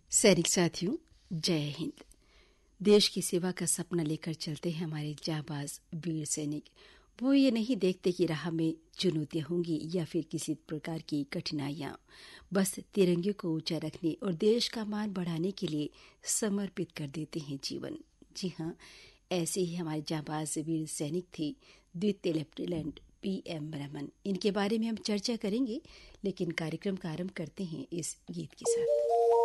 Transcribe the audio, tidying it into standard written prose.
सैनिक साथियों, जय हिंद। देश की सेवा का सपना लेकर चलते हैं हमारे जाबाज वीर सैनिक। वो ये नहीं देखते कि राह में चुनौतियां होंगी या फिर किसी प्रकार की कठिनाइयां, बस तिरंगे को ऊंचा रखने और देश का मान बढ़ाने के लिए समर्पित कर देते हैं जीवन। जी हाँ, ऐसे ही हमारे जाबाज वीर सैनिक थे द्वितीय लेफ्टिनेंट PM रमन। इनके बारे में हम चर्चा करेंगे, लेकिन कार्यक्रम का आरंभ करते हैं इस गीत के साथ।